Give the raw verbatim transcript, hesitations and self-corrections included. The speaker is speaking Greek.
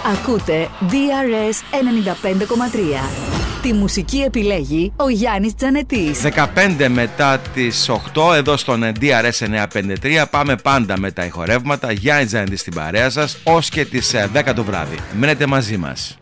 Ακούτε ντι αρ ες ενενήντα πέντε κόμμα τρία. Τη μουσική επιλέγει ο Γιάννης Τζανετής. δεκαπέντε μετά τις οκτώ εδώ στον ντι αρ ες εννιακόσια πενήντα τρία. Πάμε πάντα με τα ηχορεύματα. Γιάννης Τζανετής στην παρέα σας ως και τις δέκα το βράδυ. Μένετε μαζί μας.